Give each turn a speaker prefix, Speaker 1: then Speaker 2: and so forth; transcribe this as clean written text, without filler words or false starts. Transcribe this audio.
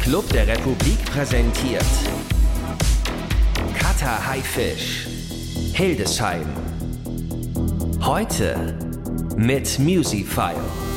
Speaker 1: Club der Republik präsentiert Cutter Haifisch, Hildesheim. Heute mit Musifile.